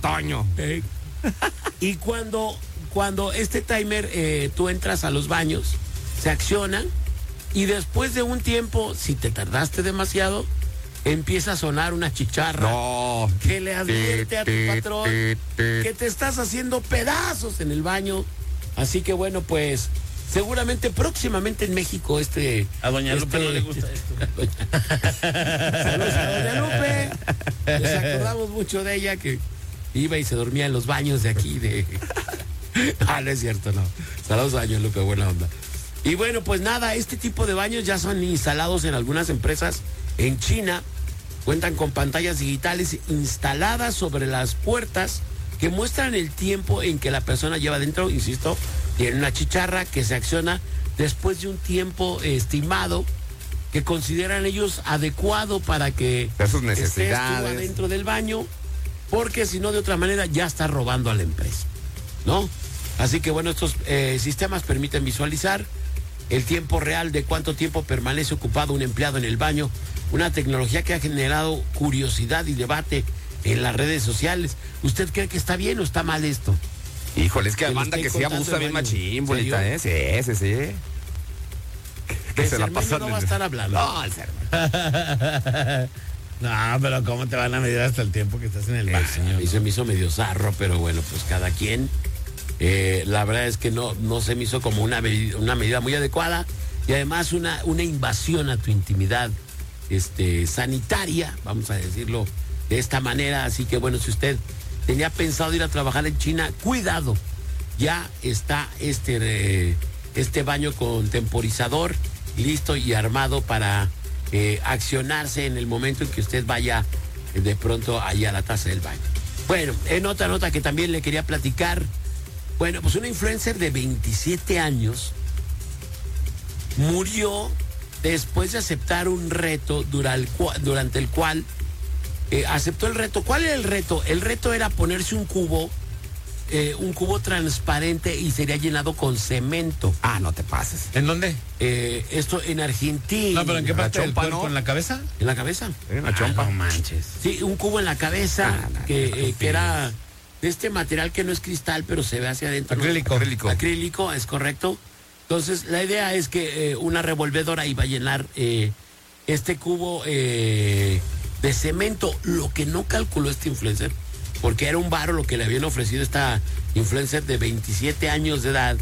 Toño. Y cuando este timer, tú entras a los baños, se acciona y después de un tiempo, si te tardaste demasiado, empieza a sonar una chicharra. No. Que le advierte a tu patrón que te estás haciendo pedazos en el baño. Así que bueno, pues seguramente próximamente en México A doña Lupe no le gusta esto. Saludos a doña Lupe. Nos acordamos mucho de ella, que iba y se dormía en los baños de aquí de... No es cierto, no. Saludos a doña Lupe, buena onda. Y bueno, pues nada, este tipo de baños ya son instalados en algunas empresas en China. Cuentan con pantallas digitales instaladas sobre las puertas que muestran el tiempo en que la persona lleva dentro. Insisto, tiene una chicharra que se acciona después de un tiempo estimado que consideran ellos adecuado para que De sus estés tú necesidades. adentro del baño, porque si no, de otra manera ya está robando a la empresa, ¿no? Así que bueno, estos sistemas permiten visualizar el tiempo real de cuánto tiempo permanece ocupado un empleado en el baño, una tecnología que ha generado curiosidad y debate en las redes sociales. ¿Usted cree que está bien o está mal esto? Híjole, es que Que hay le banda estén que sí contando abusa el bien baño. machín, ¿En bolita, serio? Sí. Que De se la Cermeño pasan. no va a estar hablando. No, el Cermeño. No, pero ¿cómo te van a medir hasta el tiempo que estás en el baño? Y se me hizo medio zarro, pero bueno, pues cada quien. La verdad es que no se me hizo como una medida muy adecuada y además una invasión a tu intimidad sanitaria, vamos a decirlo de esta manera. Así que bueno, si usted tenía pensado ir a trabajar en China, cuidado, ya está este baño con temporizador listo y armado para accionarse en el momento en que usted vaya de pronto allá a la taza del baño. Bueno, en otra nota que también le quería platicar, bueno, pues una influencer de 27 años murió después de aceptar un reto durante el cual aceptó el reto. ¿Cuál era el reto? El reto era ponerse un cubo transparente y sería llenado con cemento. Ah, no te pases. ¿En dónde? Esto en Argentina. No, pero ¿en qué parte del chompa, cuerpo? ¿no? ¿En la cabeza? En la cabeza. Una chompa. No manches. Sí, un cubo en la cabeza no, que era de este material que no es cristal, pero se ve hacia adentro. ¿no? Acrílico. Acrílico, es correcto. Entonces, la idea es que una revolvedora iba a llenar este cubo de cemento. Lo que no calculó este influencer, porque era un varo lo que le habían ofrecido esta influencer de 27 años de edad,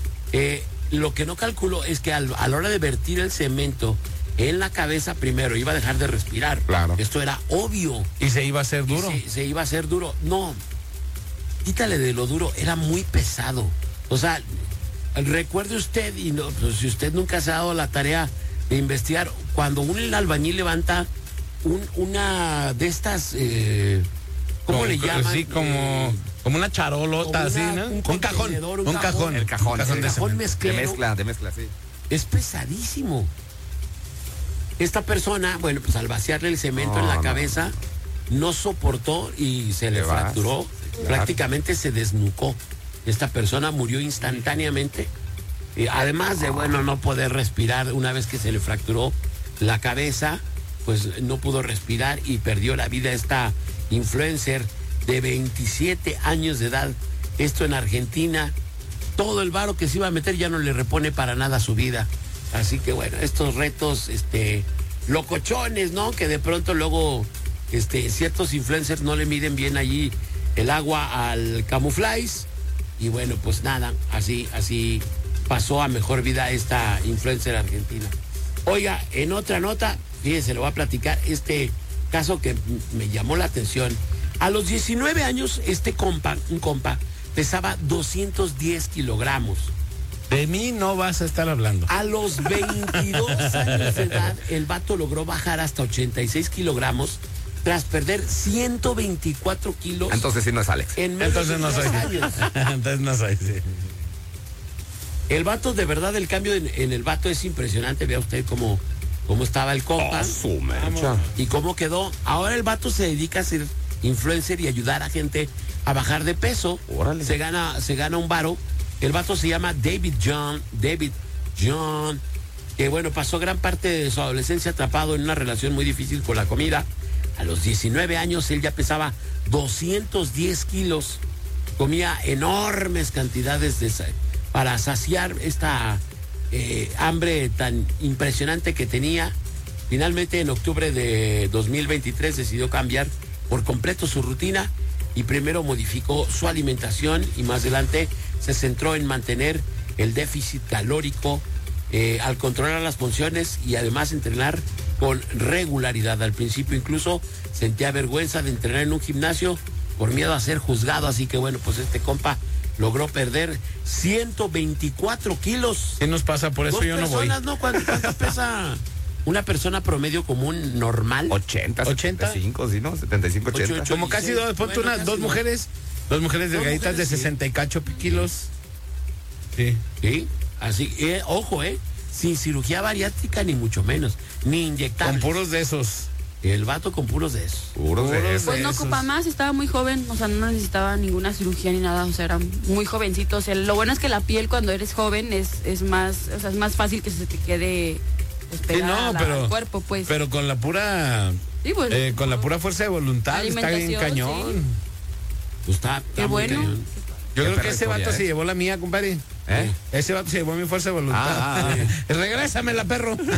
lo que no calculó es que a la hora de vertir el cemento en la cabeza, primero iba a dejar de respirar. Claro. Esto era obvio. ¿Y se iba a hacer duro? Se iba a hacer duro. No, quítale de lo duro, era muy pesado. O sea, recuerde usted, y no, pues, si usted nunca se ha dado la tarea de investigar, cuando un albañil levanta una de estas, ¿cómo le llaman? Sí, como una charolota, así, ¿no? Un cajón. Un cajón. El cajón. Un El de cajón cemento. mezclero. De mezcla, sí. Es pesadísimo. Esta persona, bueno, pues al vaciarle el cemento en la cabeza, no soportó y se le Te vas. fracturó. Claro. Prácticamente se desnucó. Esta persona murió instantáneamente. Además de, bueno, no poder respirar una vez que se le fracturó la cabeza, pues no pudo respirar y perdió la vida esta influencer de 27 años de edad. Esto en Argentina. Todo el varo que se iba a meter ya no le repone para nada su vida. Así que bueno, estos retos, locochones, ¿no? Que de pronto luego, ciertos influencers no le miden bien allí el agua al camuflaje. Y bueno, pues nada, así pasó a mejor vida esta influencer argentina. Oiga, en otra nota, fíjese, le voy a platicar este caso que me llamó la atención. A los 19 años, un compa, pesaba 210 kilogramos. De mí no vas a estar hablando. A los 22 años de edad, el vato logró bajar hasta 86 kilogramos tras perder 124 kilos. Entonces sí no es Alex. En menos Entonces de no 3 soy. años. Entonces no soy, sí. El vato, de verdad, el cambio en el vato es impresionante. Vea usted cómo estaba el compa Su mecha. y cómo quedó. Ahora el vato se dedica a ser influencer y ayudar a gente a bajar de peso. Órale. Se gana un varo. El vato se llama David John, que bueno, pasó gran parte de su adolescencia atrapado en una relación muy difícil con la comida. A los 19 años él ya pesaba 210 kilos. Comía enormes cantidades para saciar esta hambre tan impresionante que tenía. Finalmente, en octubre de 2023 decidió cambiar por completo su rutina y primero modificó su alimentación y más adelante se centró en mantener el déficit calórico al controlar las funciones y además entrenar con regularidad. Al principio incluso sentía vergüenza de entrenar en un gimnasio por miedo a ser juzgado, así que bueno, pues este compa logró perder 124 kilos. ¿Qué nos pasa? Por eso Dos yo no voy. personas, ¿no? ¿Cuánto pesa una persona promedio común normal? 80, 75, ¿sí, no? 75, 80. Ocho, Como casi dos, ponte Bueno, dos mujeres delgaditas de mujeres, sí. 68 kilos. Sí. Sí, así, ojo, sin cirugía bariátrica ni mucho menos, ni inyectar. Con puros de esos. El vato con puros de esos. Puros de Puros esos. Pues no esos. ocupa más, estaba muy joven, o sea, no necesitaba ninguna cirugía ni nada, o sea, era muy jovencito. O sea, lo bueno es que la piel cuando eres joven es más, o sea, es más fácil que se te quede pegada al cuerpo, pues. Pero con la pura Sí, pues, con la pura fuerza de voluntad está bien Alimentación, cañón. sí. Pues está Qué muy bueno. cañón. Yo Qué creo que ese perra vato historia, se llevó la mía, compadre. Ese vato se llevó mi fuerza de voluntad. Regrésamela, perro. No,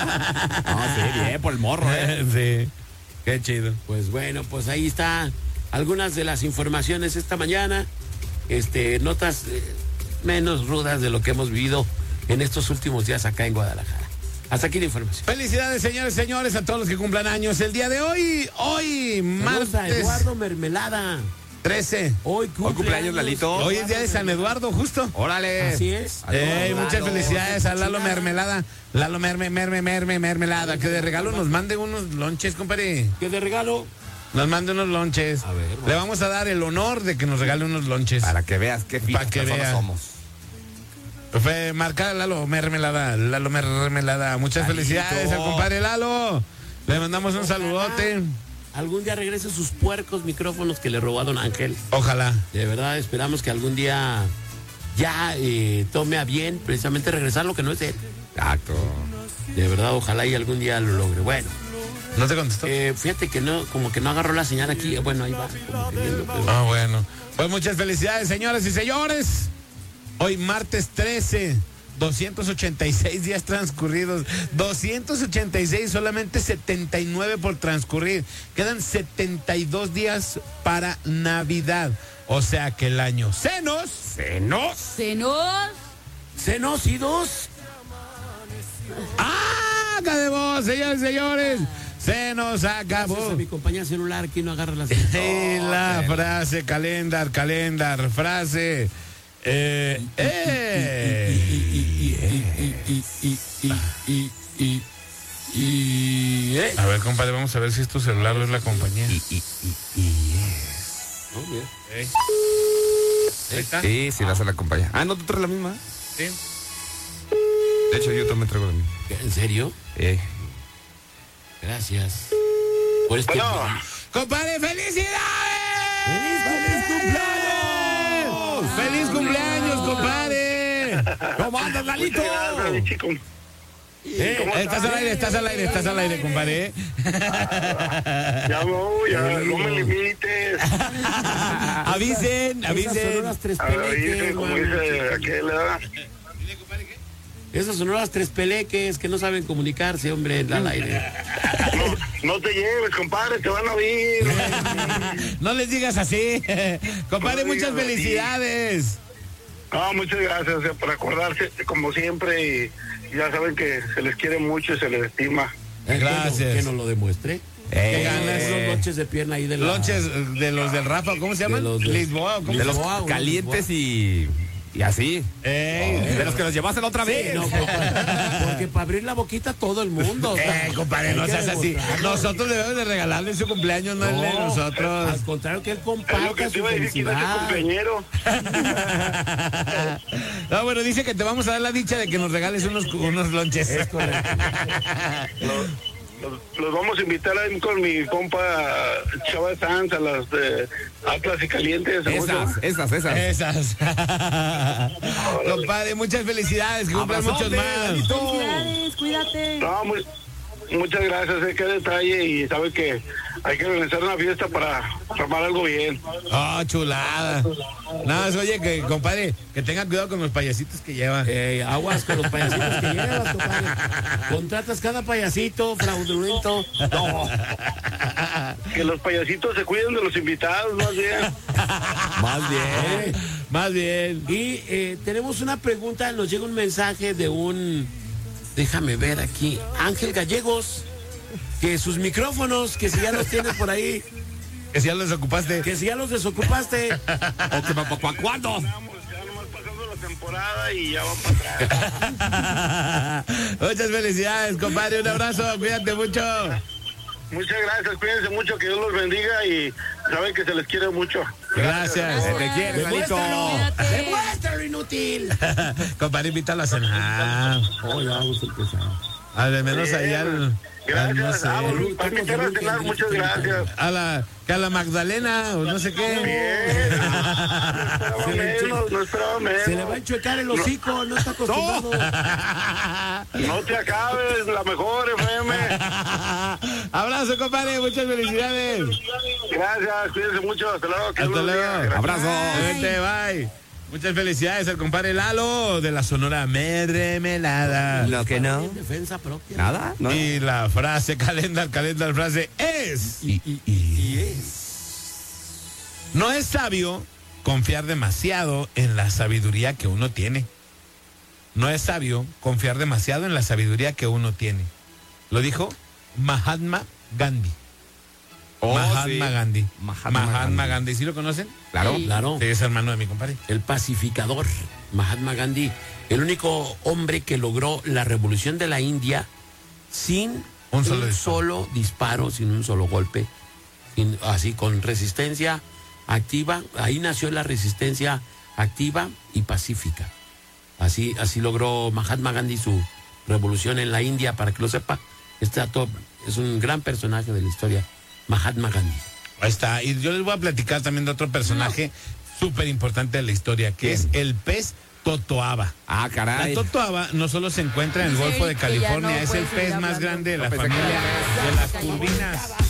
sí, bien, por el morro, Sí. Qué chido. Pues bueno, pues ahí está algunas de las informaciones esta mañana. Notas menos rudas de lo que hemos vivido en estos últimos días acá en Guadalajara. Hasta aquí la información. Felicidades, señores, señores, a todos los que cumplan años el día de hoy. Hoy, Saludos a martes Eduardo Mermelada. 13. Hoy cumpleaños, Lalito. Hoy es día de San Eduardo, justo. Órale. Así es. Muchas Lalo, felicidades a Lalo China. Mermelada. Lalo Mermelada. Que de regalo nos mande unos lonches, compadre. ¿Qué de regalo? Nos mande unos lonches. A ver, Le vamos a dar el honor de que nos regale unos lonches. Para que veas qué Para finas que personas vea. somos. Fue marcar Lalo Mermelada. Lalo Mermelada. Muchas Lalito. felicidades al compadre Lalo. Le mandamos un saludote. Algún día regrese sus puercos micrófonos que le robó a don Ángel. Ojalá. De verdad, esperamos que algún día ya tome a bien precisamente regresar lo que no es él. Exacto. De verdad, ojalá y algún día lo logre. Bueno, ¿No te contestó? fíjate que no, como que no agarró la señal aquí. Bueno, ahí va, como que viendo, pero- Ah, bueno. Pues muchas felicidades, señoras y señores. Hoy martes 13, 286 días transcurridos. 286, solamente 79 por transcurrir. Quedan 72 días para Navidad. O sea que el año se nos Cenócidos. acabó, señores y señores. Se nos Gracias acabó. a mi compañía celular, aquí no agarra la Y señal. la frase, calendar, frase. A ver, compadre, vamos a ver si es tu celular o es la compañía. No, mira. Ahí está. Sí, sí, vas a la compañía. Ah, ¿no te traes la misma? Sí. De hecho, yo también traigo la misma. ¿En serio? Gracias. Por este... ¡Compadre, felicidades! ¡Feliz cumpleaños! ¡Feliz cumpleaños, compadre! ¿Cómo andas, Lalito? Estás al aire, compadre. Ya voy, ya, no me limites. Avisen. Esas son las tres A ver, peleques, dice, como mano. dice aquel, ¿verdad? Esas son las tres peleques que no saben comunicarse, hombre, al aire. No te lleves, compadre, te van a oír. No les digas así. Compadre, No muchas digas así. felicidades. No, muchas gracias por acordarse, como siempre, y ya saben que se les quiere mucho y se les estima. Gracias. Que nos lo demuestre. ¿Qué ganas? Unos lonches de pierna ahí de la... Lonches de los del Rafa, ¿cómo se llaman? De los de- Lisboa, ¿cómo De se los llama? Lisboa, calientes y así. Ey. De los que nos llevaste la otra vez. No, porque para abrir la boquita todo el mundo. o sea, Compadre, no hay que seas así. demostrarlo. Nosotros debemos de regalarle su cumpleaños, no el de Al nosotros. contrario, que él Es lo comparta que te su iba a decir, que no es felicidad. cumpleañero. No, bueno, dice que te vamos a dar la dicha de que nos regales unos lonches. Es correcto. Los vamos a invitar ahí con mi compa Chava Sanz a las de Atlas y Calientes. ¿cómo se llama? Esas. Esas. Compadre, muchas felicidades, que cumplan muchos más. Felicidades, cuídate. No, muchas gracias, qué detalle, y sabe que hay que organizar una fiesta para armar algo bien. Oh, chulada. Nada más, oye, que compadre, que tengan cuidado con los payasitos que llevan. Aguas con los payasitos que llevas, compadre. Contratas cada payasito fraudulento. No. Que los payasitos se cuiden de los invitados, más bien. Más bien. Y tenemos una pregunta, nos llega un mensaje de déjame ver aquí, Ángel Gallegos, que sus micrófonos, que si ya los tienes por ahí. Que si ya los desocupaste. Que si ya los desocupaste. ¿O que para cuándo? Ya nomás pasando la temporada y ya van para atrás. Muchas felicidades, compadre. Un abrazo. Cuídate mucho. Muchas gracias, cuídense mucho, que Dios los bendiga y saben que se les quiere mucho. Gracias. Se te quiere, Lalito. ¡Demuéstralo, inútil! Compadre, invítalo a cenar. Oh, ya vamos a empezar. Al menos allá Gracias, no sé. para que quieran cenar, muchas gracias. A la Magdalena, o no sé qué. No esperaba menos. Se le va a enchuecar el hocico, no está acostumbrado. No te acabes, la mejor FM. Abrazo, compadre, muchas felicidades. Gracias, cuídense mucho, hasta luego. que Hasta Dios los luego. bendiga. Abrazo. Vete, bye. Muchas felicidades al compadre Lalo de la Sonora Mermelada. Lo que no. En defensa propia. Nada. No. Y la frase, calendar, frase es. No es sabio confiar demasiado en la sabiduría que uno tiene. No es sabio confiar demasiado en la sabiduría que uno tiene. Lo dijo Mahatma Gandhi. Oh, Mahatma sí. Gandhi. Mahatma Gandhi. ¿Sí lo conocen? Claro. Sí. Claro. Sí, es hermano de mi compadre. El pacificador, Mahatma Gandhi, el único hombre que logró la revolución de la India sin Un un solo solo disparo, sin un solo golpe, así con resistencia activa. Ahí nació la resistencia activa y pacífica. Así logró Mahatma Gandhi su revolución en la India, para que lo sepa. Es un gran personaje de la historia, Mahatma Gandhi. Ahí está. Y yo les voy a platicar también de otro personaje súper importante de la historia, que es el pez totoaba. Ah, La caray. totoaba no solo se encuentra en el Sí, Golfo de que ya California, no es el puedes pez seguir más hablando. grande de la No, pensé que familia era- de las turbinas.